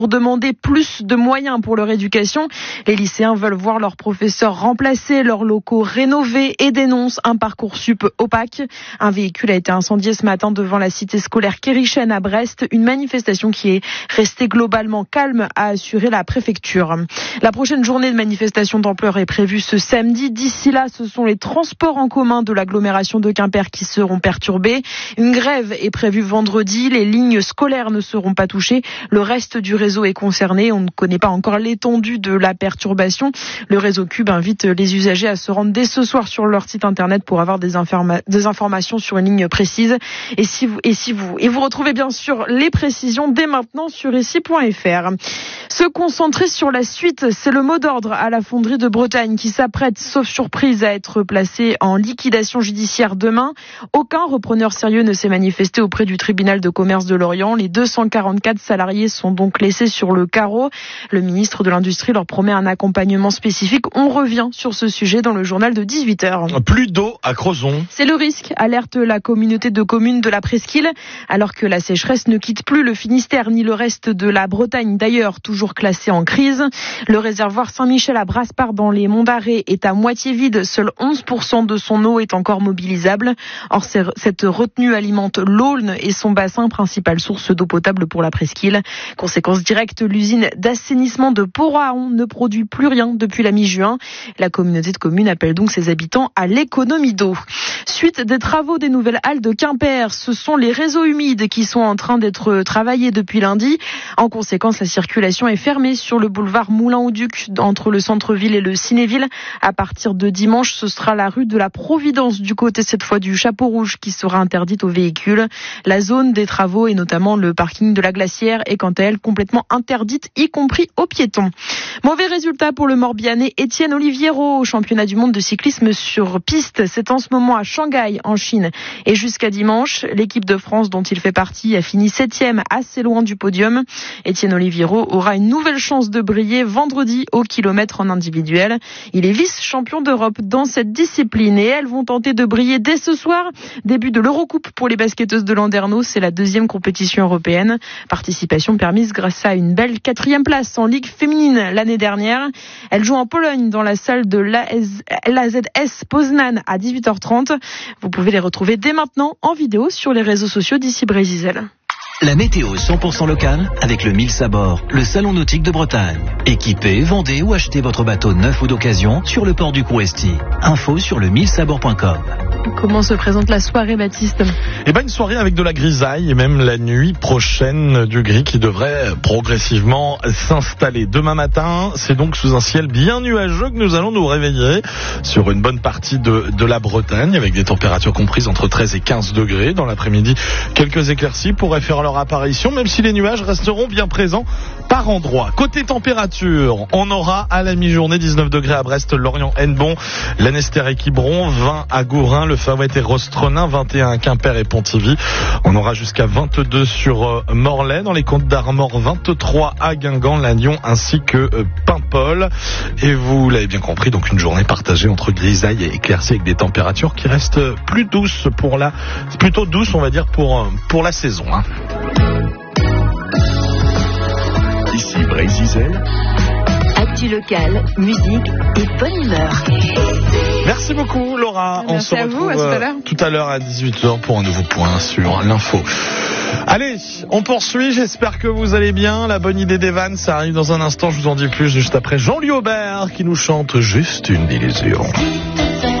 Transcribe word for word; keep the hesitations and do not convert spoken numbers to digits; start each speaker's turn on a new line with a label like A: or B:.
A: pour demander plus de moyens pour leur éducation. Les lycéens veulent voir leurs professeurs remplacer, leurs locaux rénovés et dénoncent un Parcoursup opaque. Un véhicule a été incendié ce matin devant la cité scolaire Kérichen à Brest. Une manifestation qui est restée globalement calme, a assuré la préfecture. La prochaine journée de manifestation d'ampleur est prévue ce samedi. D'ici là, ce sont les transports en commun de l'agglomération de Quimper qui seront perturbés. Une grève est prévue vendredi. Les lignes scolaires ne seront pas touchées. Le reste du réseau est concerné. On ne connaît pas encore l'étendue de la perturbation. Le réseau Cube invite les usagers à se rendre dès ce soir sur leur site internet pour avoir des, informa- des informations sur une ligne précise. Et si vous, et si vous, et vous retrouvez bien sûr les précisions dès maintenant sur ici point f r. Se concentrer sur la suite, c'est le mot d'ordre à la fonderie de Bretagne qui s'apprête, sauf surprise, à être placée en liquidation judiciaire demain. Aucun repreneur sérieux ne s'est manifesté auprès du tribunal de commerce de Lorient. Les deux cent quarante-quatre salariés sont donc laissés sur le carreau. Le ministre de l'Industrie leur promet un accompagnement spécifique. On revient sur ce sujet dans le journal de dix-huit heures.
B: Plus d'eau à Crozon.
A: C'est le risque, alerte la communauté de communes de la Presqu'île, alors que la sécheresse ne quitte plus le Finistère ni le reste de la Bretagne, d'ailleurs toujours classé en crise. Le réservoir Saint-Michel à Brasparts dans les Monts d'Arrée est à moitié vide. Seul onze pour cent de son eau est encore mobilisable. Or, cette retenue alimente l'Aulne et son bassin, principale source d'eau potable pour la Presqu'île. Conséquence directe, l'usine d'assainissement de Port-Ahon ne produit plus rien depuis la mi-juin. La communauté de communes appelle donc ses habitants à l'économie d'eau. Suite des travaux des nouvelles halles de Quimper, ce sont les réseaux humides qui sont en train d'être travaillés depuis lundi. En conséquence, la circulation est fermée sur le boulevard Moulin-au-Duc entre le centre-ville et le Cinéville. À partir de dimanche, ce sera la rue de la Providence du côté cette fois du Chapeau Rouge qui sera interdite aux véhicules. La zone des travaux et notamment le parking de la Glacière est quant à elle complètement interdite, y compris aux piétons. Mauvais résultat pour le Morbihanais Étienne Oliviero au championnat du monde de cyclisme sur piste. C'est en ce moment à Shanghai, en Chine. Et jusqu'à dimanche, l'équipe de France dont il fait partie a fini septième, assez loin du podium. Étienne Oliviero aura une nouvelle chance de briller vendredi au kilomètre en individuel. Il est vice-champion d'Europe dans cette discipline et elles vont tenter de briller dès ce soir. Début de l'Eurocoupe pour les basketteuses de Landerneau. C'est la deuxième compétition européenne. Participation permise grâce à une belle quatrième place en Ligue féminine l'année dernière. Elle joue en Pologne dans la salle de l'A Z S Poznan à dix-huit heures trente. Vous pouvez les retrouver dès maintenant en vidéo sur les réseaux sociaux d'ici Brésil.
C: La météo cent pour cent locale avec le Mills à bord, le salon nautique de Bretagne. Équipez, vendez ou achetez votre bateau neuf ou d'occasion sur le port du Couresti. Info sur le mills à bord point com.
A: Comment se présente la soirée, Baptiste ?
B: Eh ben, une soirée avec de la grisaille et même la nuit prochaine du gris qui devrait progressivement s'installer. Demain matin, c'est donc sous un ciel bien nuageux que nous allons nous réveiller sur une bonne partie de, de la Bretagne avec des températures comprises entre treize et quinze degrés. Dans l'après-midi, quelques éclaircies pourraient faire leur apparition, même si les nuages resteront bien présents par endroits. Côté température, on aura à la mi-journée dix-neuf degrés à Brest, Lorient, Hennebont, Lanester et Quiberon, vingt à Gourin, Le Faouët et Rostronin, vingt et un à Quimper et Pontivy. On aura jusqu'à vingt-deux sur euh, Morlaix, dans les Côtes d'Armor, vingt-trois à Guingamp, Lannion ainsi que euh, Paimpol. Et vous l'avez bien compris, donc une journée partagée entre grisaille et éclaircie avec des températures qui restent plus douces pour la, plutôt douces on va dire pour, pour la saison. Hein.
D: Ici Brésil.
E: Actu locale, musique et bonne humeur.
B: Merci beaucoup Laura.
A: Merci
B: on se
A: à
B: retrouve
A: vous, à tout à l'heure.
B: tout à l'heure à dix-huit heures pour un nouveau point sur l'info. Allez, on poursuit, j'espère que vous allez bien. La bonne idée d'Evan, ça arrive dans un instant, je vous en dis plus juste après Jean-Louis Aubert qui nous chante Juste une illusion.